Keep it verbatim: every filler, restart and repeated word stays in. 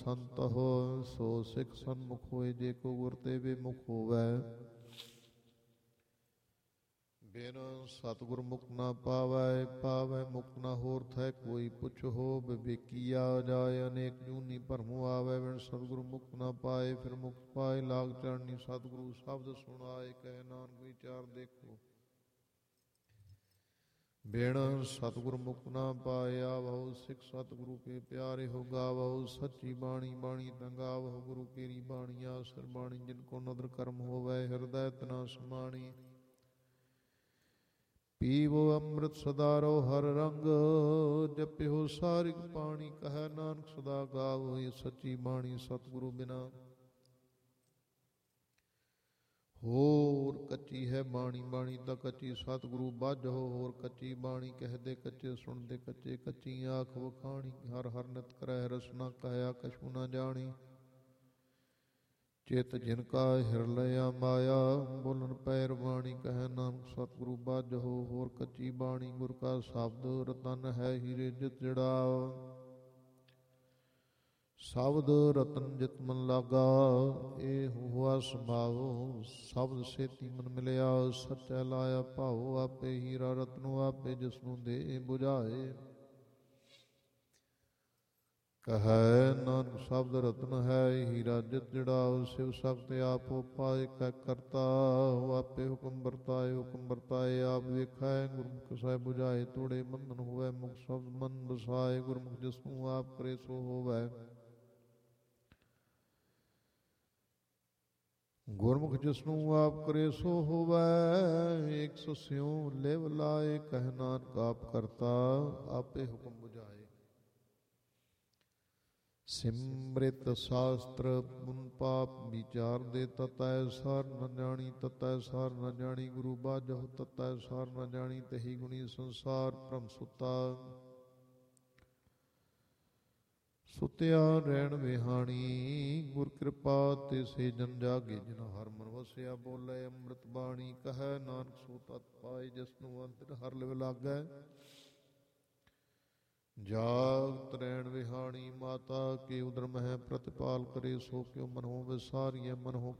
ਸੰਤ ਹੋ ਸੋ ਸਿੱਖ ਸਨਮੁਖ ਹੋਏ, ਜੇ ਕੋ ਗੁਰ ਤੇ ਬੇਮੁਖ ਹੋਵੈ। ਬਿਨ ਸਤਿਗੁਰ ਮੁਕਤ ਨਾ ਪਾਵੈ, ਪਾਵੈ ਮੁਕਤ ਨਾ ਹੋਰ ਥੈ ਕੋਈ। ਪੁੱਛੋ ਵਿਵੇਕੀਆ ਜਾਏ, ਅਨੇਕ ਜੂਨੀ ਭਰਮੁ ਆਵੈ। ਬਿਨ ਸਤਿਗੁਰ ਮੁਕਤ ਨਾ ਪਾਏ, ਫਿਰ ਮੁਕਤ ਪਾਏ ਲਾਗ ਚੜਨੀ। ਸਤਿਗੁਰੂ ਸ਼ਬਦ ਸੁਣਾਏ, ਕਹਿ ਨਾਨਕ ਵਿਚਾਰ ਦੇਖੋ। ਬਿਨ ਸਤਿਗੁਰ ਮੁਕਤ ਨਾ ਪਾਇਆ, ਬਹੁ ਸਿੱਖ ਸਤਿਗੁਰੂ ਕੇ ਪਿਆਰੇ ਹੋ ਗਾਵਹੁ। ਸੱਚੀ ਬਾਣੀ ਬਾਣੀ ਤਾਂ ਗਾਵਹੁ, ਗੁਰੂ ਕੇਰੀ ਬਾਣੀ ਆਸਰ ਬਾਣੀ। ਜਿਨ ਕੋ ਨਦਰ ਕਰਮ ਹੋਵੈ, ਹਿਰਦੈ ਤਨਾ ਸਮਾਣੀ। ਪੀਵੋ ਅੰਮ੍ਰਿਤ ਸਦਾ ਰੋ ਹਰ ਰੰਗ, ਜਪਿਓ ਸਾਰਿਗ ਪਾਣੀ। ਕਹੈ ਨਾਨਕ ਸਦਾ ਗਾਵੋ, ਇਹ ਸੱਚੀ ਬਾਣੀ ਸਤਿਗੁਰੂ ਬਿਨਾ ਹੋਰ ਕੱਚੀ ਹੈ ਬਾਣੀ। ਬਾਣੀ ਤਾਂ ਕੱਚੀ ਸਤਿਗੁਰੂ ਬਾਝੋ, ਹੋਰ ਕੱਚੀ ਬਾਣੀ। ਕਹਿਦੇ ਕੱਚੇ ਸੁਣਦੇ ਕੱਚੇ, ਕੱਚੀ ਆਖ ਵਖਾਣੀ। ਹਰ ਹਰ ਨਿਤ ਕਰੈ ਰਸਨਾ, ਕਹਿਆ ਕਛੂ ਨਾ ਜਾਣੀ। ਚਿਤ ਜਿਨ ਕਾ ਹਿਰਲਿਆ ਮਾਇਆ, ਬੋਲਣ ਪੈਰ ਬਾਣੀ। ਕਹਿ ਨਾਨਕ ਸਤਿਗੁਰੂ ਬਾਝੋ, ਹੋਰ ਕੱਚੀ ਬਾਣੀ। ਗੁਰ ਕਾ ਸ਼ਬਦ ਰਤਨ ਹੈ, ਹੀਰੇ ਜਿਤ ਜੜਾਓ। ਸ਼ਬਦ ਰਤਨ ਜਿਤ ਮਨ ਲਾਗਾ, ਇਹ ਹੁਆ ਸੁਭਾਉ। ਸ਼ਬਦ ਸੇਤੀ ਮਨ ਮਿਲਿਆ, ਸੱਚੈ ਲਾਇਆ ਭਾਉ। ਆਪੇ ਹੀਰਾ ਰਤਨੁ, ਆਪੇ ਜਿਸਨੂੰ ਦੇ ਬੁਝਾਏ। ਕਹੈ ਨਾਨਕ ਸ਼ਬਦ ਰਤਨ ਹੈ, ਹੀਰਾ ਜਿਤ ਜੜਾਉ। ਸਿਵ ਸਖਤ ਆਪ ਉਪਾਇ, ਕਹਿ ਕਰਤਾ ਆਪੇ ਹੁਕਮ ਵਰਤਾਏ। ਹੁਕਮ ਵਰਤਾਏ ਆਪ ਵੇਖੈ, ਗੁਰਮੁਖ ਸਹਿ ਬੁਝਾਏ। ਤੋੜੇ ਬੰਧਨ ਹੋਵੈ, ਮੁਖ ਸ਼ਬਦ ਮਨ ਵਸਾਏ। ਗੁਰਮੁਖ ਜਿਸਨੂੰ ਆਪ ਕਰੇ ਸੋ ਹੋਵੈ। ਗੁਰਮੁਖ ਜਿਸਨੂੰ ਆਪ ਕਰੇ ਸੋ ਹੋਵੈ। ਏਕ ਸੋ ਸਿਉ ਲਿਵ ਲਾਏ, ਕਹਿ ਨਾਨਕ ਆਪ ਕਰਤਾ ਆਪੇ ਹੁਕਮ ਬੁਝਾਏ। ਸਿਮ੍ਰਿਤ ਸ਼ਾਸਤਰ ਪੁਨ ਪਾਪ ਵਿਚਾਰਦੇ, ਤਤੈ ਸਾਰ ਨ ਜਾਣੀ। ਤਤੈ ਸਾਰ ਨ ਜਾਣੀ ਗੁਰੂ ਬਾਝਹੁ, ਤਤੈ ਸਾਰ ਨ ਜਾਣੀ ਤਹੀ ਗੁਣੀ ਸੰਸਾਰ। ਭ੍ਰਮ ਸੁਤਾ ਸੁਤਿਆ ਰਹਿਣ ਵਿਹਾਣੀ, ਗੁਰ ਕਿਰਪਾ ਤੇ ਸੇ ਜਨ ਜਾਗੇ। ਜਿਨ ਹਰ ਮਨ ਵਸਿਆ, ਬੋਲੇ ਅੰਮ੍ਰਿਤ ਬਾਣੀ। ਕਹੈ ਨਾਨਕ ਸੋ ਤਤ ਪਾਏ, ਜਿਸਨੂੰ ਅੰਤਰ ਹਰ ਲਿਵ ਲਾਗੈ। ਜਾਗਤ ਰਹਿਣ ਵਿਹਾਣੀ, ਮਾਤਾ ਕੇ ਉਦਰ ਮਹਿ ਪ੍ਰਤਿਪਾਲ ਕਰੇ। ਸੋ ਕਿਉ ਮਨਹੁ ਵਿਸਾਰੀਐ, ਮਨਹੁ